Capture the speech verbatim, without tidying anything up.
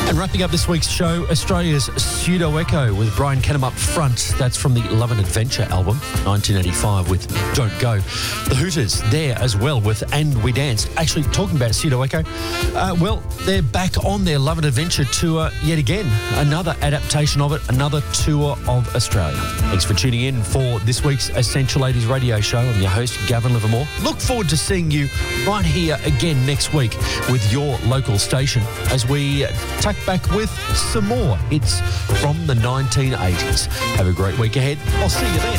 And wrapping up this week's show, Australia's Pseudo Echo with Brian Kenham up front. That's from the Love and Adventure album, nineteen eighty-five, with Don't Go. The Hooters there as well with And We Danced. Actually, talking about Pseudo Echo, uh, well, they're back on their Love and Adventure tour yet again. Another adaptation of it, another tour of Australia. Thanks for tuning in for this week's Essential eighties radio show. I'm your host, Gavin Livermore. Look forward to seeing you right here again next week with your local station as we tuck back with some more hits from the nineteen eighties. Have a great week ahead. I'll see you then.